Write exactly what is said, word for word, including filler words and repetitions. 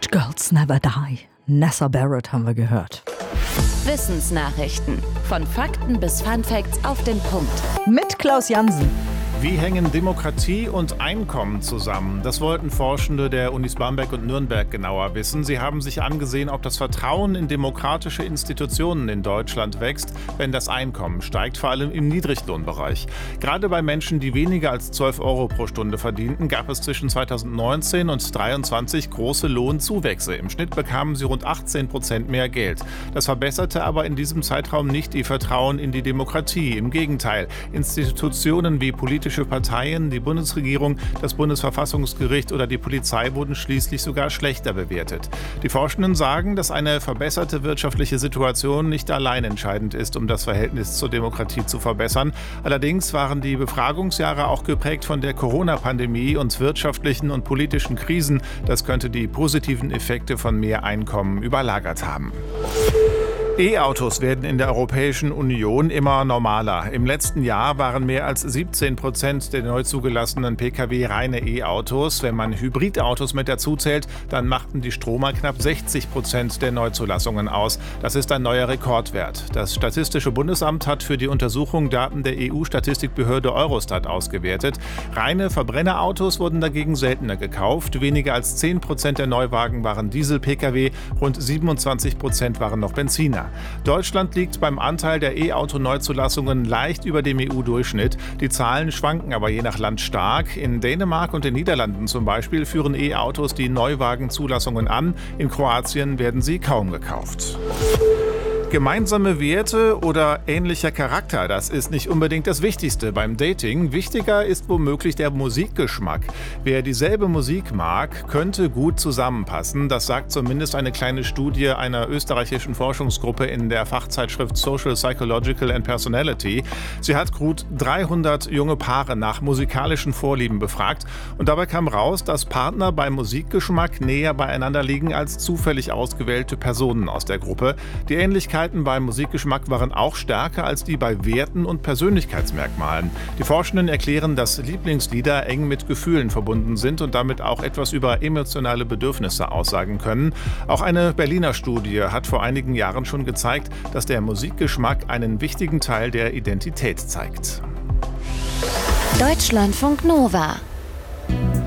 Good Girls Never Die. Nessa Barrett haben wir gehört. Wissensnachrichten. Von Fakten bis Funfacts auf den Punkt. Mit Klaus Jansen. Wie hängen Demokratie und Einkommen zusammen? Das wollten Forschende der Unis Bamberg und Nürnberg genauer wissen. Sie haben sich angesehen, ob das Vertrauen in demokratische Institutionen in Deutschland wächst, wenn das Einkommen steigt, vor allem im Niedriglohnbereich. Gerade bei Menschen, die weniger als zwölf Euro pro Stunde verdienten, gab es zwischen zweitausendneunzehn und zweitausenddreiundzwanzig große Lohnzuwächse. Im Schnitt bekamen sie rund achtzehn Prozent mehr Geld. Das verbesserte aber in diesem Zeitraum nicht ihr Vertrauen in die Demokratie. Im Gegenteil, Institutionen wie politische Parteien, die Bundesregierung, das Bundesverfassungsgericht oder die Polizei wurden schließlich sogar schlechter bewertet. Die Forschenden sagen, dass eine verbesserte wirtschaftliche Situation nicht allein entscheidend ist, um das Verhältnis zur Demokratie zu verbessern. Allerdings waren die Befragungsjahre auch geprägt von der Corona-Pandemie und wirtschaftlichen und politischen Krisen. Das könnte die positiven Effekte von mehr Einkommen überlagert haben. E-Autos werden in der Europäischen Union immer normaler. Im letzten Jahr waren mehr als siebzehn Prozent der neu zugelassenen Pkw reine E-Autos. Wenn man Hybridautos mit dazu zählt, dann machten die Stromer knapp sechzig Prozent der Neuzulassungen aus. Das ist ein neuer Rekordwert. Das Statistische Bundesamt hat für die Untersuchung Daten der E U-Statistikbehörde Eurostat ausgewertet. Reine Verbrennerautos wurden dagegen seltener gekauft. Weniger als zehn Prozent der Neuwagen waren Diesel-Pkw, rund siebenundzwanzig Prozent waren noch Benziner. Deutschland liegt beim Anteil der E-Auto-Neuzulassungen leicht über dem E U-Durchschnitt. Die Zahlen schwanken aber je nach Land stark. In Dänemark und den Niederlanden zum Beispiel führen E-Autos die Neuwagenzulassungen an. In Kroatien werden sie kaum gekauft. Gemeinsame Werte oder ähnlicher Charakter, das ist nicht unbedingt das Wichtigste beim Dating. Wichtiger ist womöglich der Musikgeschmack. Wer dieselbe Musik mag, könnte gut zusammenpassen. Das sagt zumindest eine kleine Studie einer österreichischen Forschungsgruppe in der Fachzeitschrift Social, Psychological and Personality. Sie hat gut dreihundert junge Paare nach musikalischen Vorlieben befragt. Und dabei kam raus, dass Partner beim Musikgeschmack näher beieinander liegen als zufällig ausgewählte Personen aus der Gruppe. Die Ähnlichkeit beim Musikgeschmack waren auch stärker als die bei Werten und Persönlichkeitsmerkmalen. Die Forschenden erklären, dass Lieblingslieder eng mit Gefühlen verbunden sind und damit auch etwas über emotionale Bedürfnisse aussagen können. Auch eine Berliner Studie hat vor einigen Jahren schon gezeigt, dass der Musikgeschmack einen wichtigen Teil der Identität zeigt. Deutschlandfunk Nova